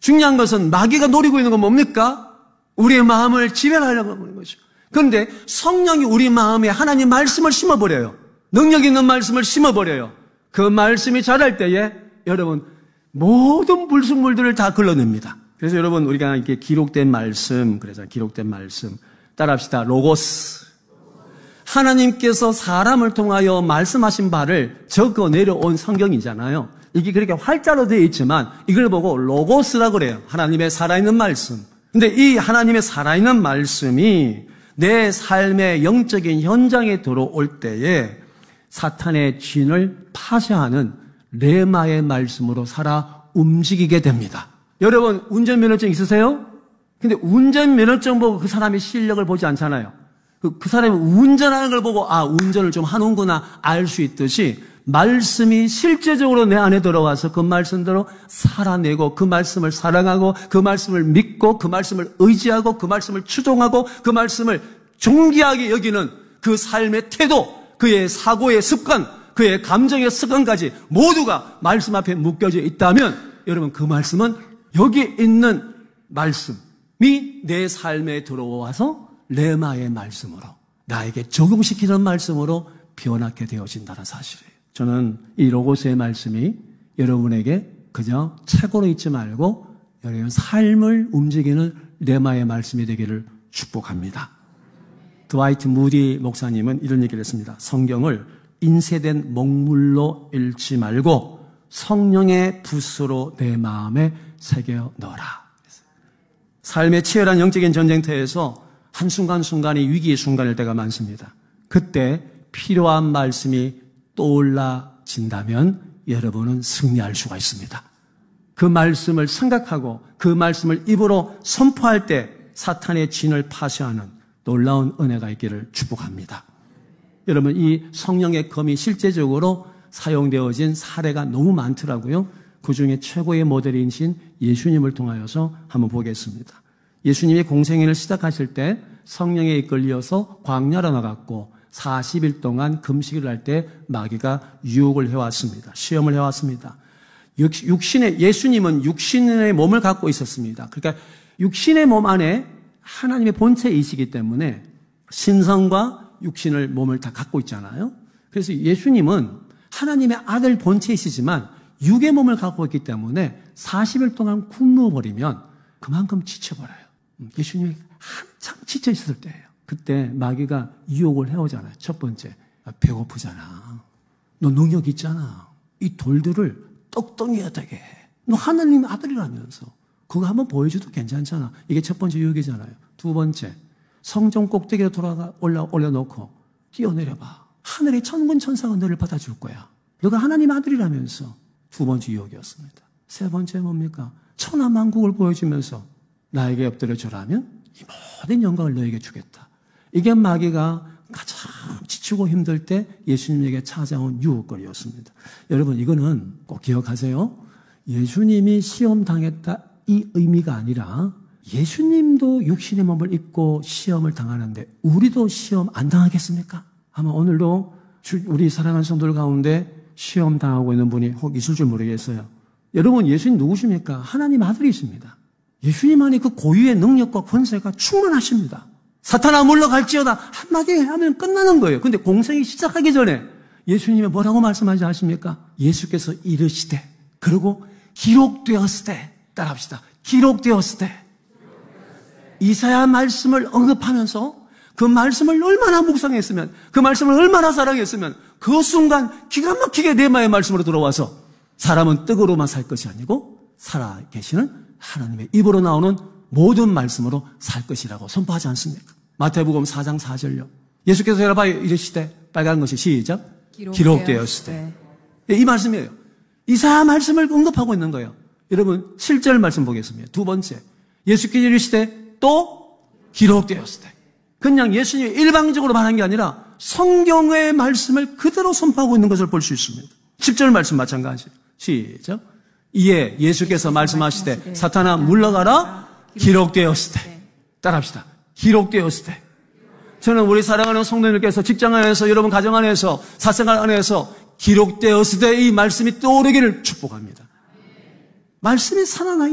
중요한 것은 마귀가 노리고 있는 건 뭡니까? 우리의 마음을 지배하려고 하는 거죠. 그런데 성령이 우리 마음에 하나님 말씀을 심어버려요. 능력 있는 말씀을 심어버려요. 그 말씀이 자랄 때에 여러분 모든 불순물들을 다 걸러냅니다. 그래서 여러분 우리가 이렇게 기록된 말씀, 그래서 기록된 말씀 따라합시다. 로고스. 하나님께서 사람을 통하여 말씀하신 바를 적어 내려온 성경이잖아요. 이게 그렇게 활자로 되어 있지만 이걸 보고 로고스라고 그래요. 하나님의 살아있는 말씀. 근데 이 하나님의 살아있는 말씀이 내 삶의 영적인 현장에 들어올 때에 사탄의 진을 파쇄하는 레마의 말씀으로 살아 움직이게 됩니다. 여러분 운전면허증 있으세요? 근데 운전면허증 보고 그 사람의 실력을 보지 않잖아요. 그 사람이 운전하는 걸 보고 운전을 좀 하는구나 알 수 있듯이 말씀이 실제적으로 내 안에 들어와서 그 말씀대로 살아내고 그 말씀을 사랑하고 그 말씀을 믿고 그 말씀을 의지하고 그 말씀을 추종하고 그 말씀을 존귀하게 여기는 그 삶의 태도, 그의 사고의 습관, 그의 감정의 습관까지 모두가 말씀 앞에 묶여져 있다면 여러분 그 말씀은 여기 있는 말씀이 내 삶에 들어와서 레마의 말씀으로 나에게 적용시키는 말씀으로 변하게 되어진다는 사실이에요. 저는 이 로고스의 말씀이 여러분에게 그저 책으로 있지 말고 여러분 삶을 움직이는 레마의 말씀이 되기를 축복합니다. 드와이트 무디 목사님은 이런 얘기를 했습니다. 성경을 인쇄된 먹물로 읽지 말고 성령의 붓으로 내 마음에 새겨 넣어라. 삶의 치열한 영적인 전쟁터에서 한순간순간이 위기의 순간일 때가 많습니다. 그때 필요한 말씀이 떠올라진다면 여러분은 승리할 수가 있습니다. 그 말씀을 생각하고 그 말씀을 입으로 선포할 때 사탄의 진을 파쇄하는 놀라운 은혜가 있기를 축복합니다. 여러분 이 성령의 검이 실제적으로 사용되어진 사례가 너무 많더라고요. 그중에 최고의 모델이신 예수님을 통하여서 한번 보겠습니다. 예수님이 공생애를 시작하실 때 성령에 이끌려서 광야로 나갔고 40일 동안 금식을 할 때 마귀가 유혹을 해왔습니다. 시험을 해왔습니다. 예수님은 육신의 몸을 갖고 있었습니다. 그러니까 육신의 몸 안에 하나님의 본체이시기 때문에 신성과 육신을 몸을 다 갖고 있잖아요. 그래서 예수님은 하나님의 아들 본체이시지만 육의 몸을 갖고 있기 때문에 40일 동안 굶어버리면 그만큼 지쳐버려요. 예수님이 한참 지쳐 있을 때예요. 그때 마귀가 유혹을 해오잖아요. 첫 번째, 배고프잖아. 너 능력 있잖아. 이 돌들을 떡덩이가 되게 해. 너 하나님 아들이라면서 그거 한번 보여줘도 괜찮잖아. 이게 첫 번째 유혹이잖아요. 두 번째, 성전 꼭대기에 올려놓고 뛰어내려봐. 하늘의 천군 천사가 너를 받아줄 거야. 너가 하나님 아들이라면서 두 번째 유혹이었습니다. 세 번째 뭡니까? 천하만국을 보여주면서 나에게 엎드려 절하면 이 모든 영광을 너에게 주겠다. 이게 마귀가 가장 지치고 힘들 때 예수님에게 찾아온 유혹거리였습니다. 여러분 이거는 꼭 기억하세요. 예수님이 시험 당했다 이 의미가 아니라 예수님도 육신의 몸을 입고 시험을 당하는데 우리도 시험 안 당하겠습니까? 아마 오늘도 우리 사랑하는 성도들 가운데 시험 당하고 있는 분이 혹 있을 줄 모르겠어요. 여러분 예수님 누구십니까? 하나님 아들이십니다. 예수님 안에 그 고유의 능력과 권세가 충만하십니다. 사탄아 물러갈지어다 한마디 하면 끝나는 거예요. 근데 공생이 시작하기 전에 예수님이 뭐라고 말씀하지 않습니까? 예수께서 이르시되 그리고 기록되었을 때 따라합시다. 기록되었을 때 이사야 말씀을 언급하면서 그 말씀을 얼마나 묵상했으면 그 말씀을 얼마나 사랑했으면 그 순간 기가 막히게 레마의 말씀으로 들어와서 사람은 떡으로만 살 것이 아니고 살아계시는 하나님의 입으로 나오는 모든 말씀으로 살 것이라고 선포하지 않습니까? 마태복음 4장 4절요. 예수께서 여러분 이르시되 빨간 것이 시작 기록되었을 때. 이 말씀이에요. 이사야 말씀을 언급하고 있는 거예요. 여러분 7절 말씀 보겠습니다. 두 번째 예수께서 이르시되 또 기록되었을 때. 그냥 예수님이 일방적으로 말한 게 아니라 성경의 말씀을 그대로 선포하고 있는 것을 볼 수 있습니다. 10절 말씀 마찬가지예요. 시작. 이에 예수께서 말씀하시되 사탄아 물러가라 기록되었을 때. 따라합시다. 기록되었을 때. 저는 우리 사랑하는 성도님들께서 직장 안에서 여러분 가정 안에서 사생활 안에서 기록되었을 때 이 말씀이 떠오르기를 축복합니다. 말씀이 살아나